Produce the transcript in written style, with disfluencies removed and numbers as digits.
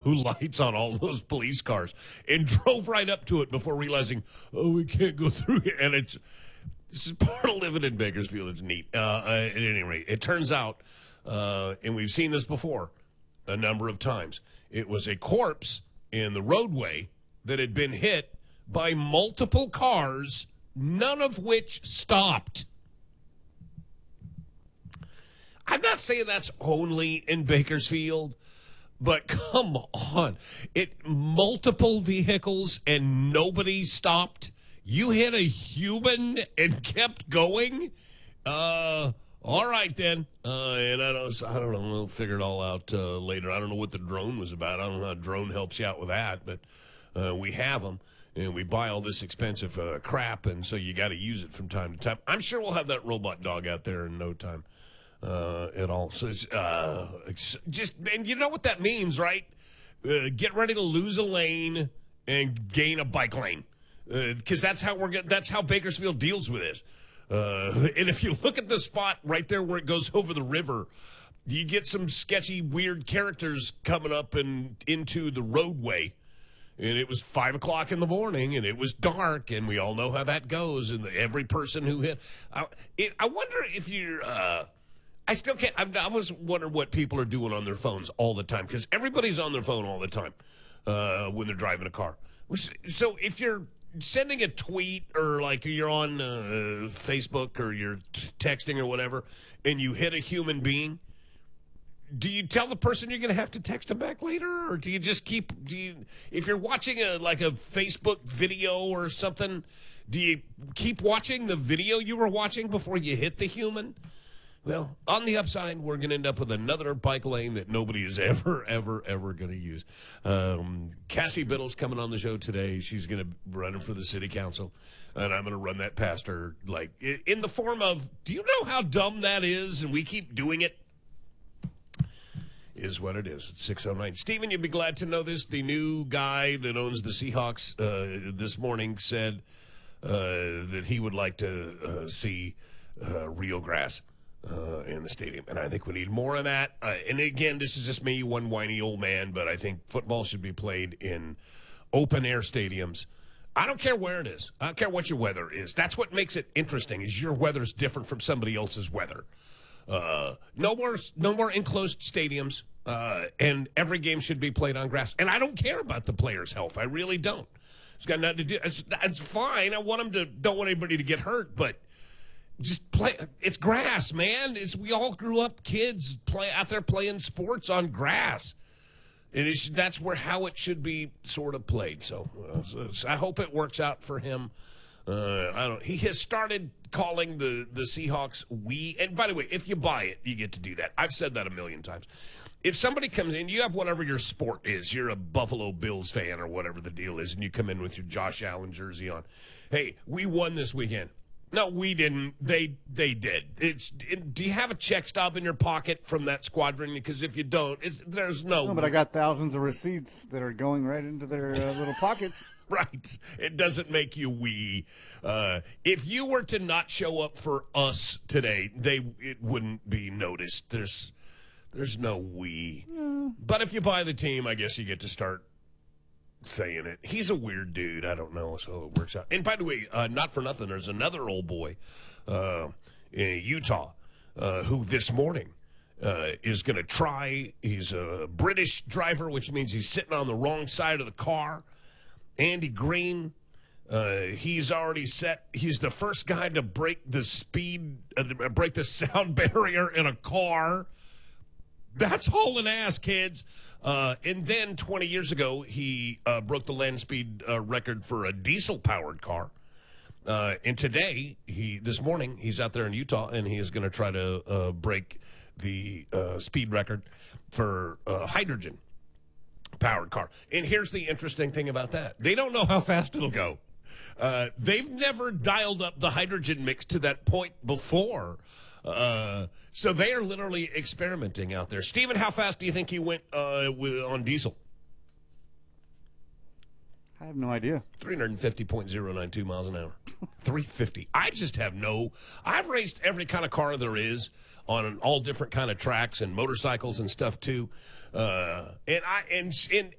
who lights on all those police cars and drove right up to it before realizing, oh, we can't go through here. And this is part of living in Bakersfield. It's neat. At any rate, it turns out, and we've seen this before a number of times, it was a corpse in the roadway that had been hit by multiple cars, none of which stopped. I'm not saying that's only in Bakersfield, but come on. Multiple vehicles and nobody stopped. You hit a human and kept going? All right, then. And I don't know. We'll figure it all out later. I don't know what the drone was about. I don't know how a drone helps you out with that, but we have them. And we buy all this expensive crap, and so you got to use it from time to time. I'm sure we'll have that robot dog out there in no time at all. So it's just, and you know what that means, right? Get ready to lose a lane and gain a bike lane, because that's how Bakersfield deals with this. And if you look at the spot right there where it goes over the river, you get some sketchy, weird characters coming up and into the roadway. And it was 5 o'clock in the morning, and it was dark, and we all know how that goes. And every person who hit, I wonder if you're. I still can't. I was wondering what people are doing on their phones all the time, because everybody's on their phone all the time when they're driving a car. So if you're sending a tweet or like you're on Facebook or you're texting or whatever, and you hit a human being, do you tell the person you're going to have to text them back later, or do you just if you're watching a Facebook video or something, do you keep watching the video you were watching before you hit the human? Well, on the upside, we're going to end up with another bike lane that nobody is ever going to use. Cassie Biddle's coming on the show today. She's going to run for the city council, and I'm going to run that past her, like in the form of, do you know how dumb that is? And we keep doing it. Is what it is. It's 6:09. Stephen, you'd be glad to know this. The new guy that owns the Seahawks this morning said that he would like to see real grass in the stadium. And I think we need more of that. And again, this is just me, one whiny old man, but I think football should be played in open-air stadiums. I don't care where it is. I don't care what your weather is. That's what makes it interesting, is your weather's different from somebody else's weather. No more enclosed stadiums, and every game should be played on grass. And I don't care about the players' health. I really don't. It's got nothing to do. It's fine. I don't want anybody to get hurt, but just play. It's grass, man. We all grew up kids out there playing sports on grass, and that's how it should be sort of played. So I hope it works out for him. He has started calling the Seahawks we. And by the way, if you buy it, you get to do that. I've said that a million times. If somebody comes in, you have whatever your sport is. You're a Buffalo Bills fan or whatever the deal is, and you come in with your Josh Allen jersey on. Hey, we won this weekend. No, we didn't. They did. Do you have a check stub in your pocket from that squadron? Because if you don't, there's no. No, but I got thousands of receipts that are going right into their little pockets. Right. It doesn't make you we. If you were to not show up for us today, it wouldn't be noticed. There's no we. But if you buy the team, I guess you get to start saying it. He's a weird dude. I don't know, so it works out. And by the way, not for nothing, there's another old boy in Utah who this morning is going to try. He's a British driver, which means he's sitting on the wrong side of the car. Andy Green, he's already set. He's the first guy to break the break the sound barrier in a car. That's hauling ass, kids. And then 20 years ago, he broke the land speed record for a diesel-powered car. And today, this morning, he's out there in Utah, and he is going to try to break the speed record for hydrogen-powered car. And here's the interesting thing about that. They don't know how fast it'll go. They've never dialed up the hydrogen mix to that point before. So they are literally experimenting out there. Stephen, how fast do you think he went on diesel? I have no idea. 350.092 miles an hour. 350. I've raced every kind of car there is on all different kind of tracks and motorcycles and stuff too. And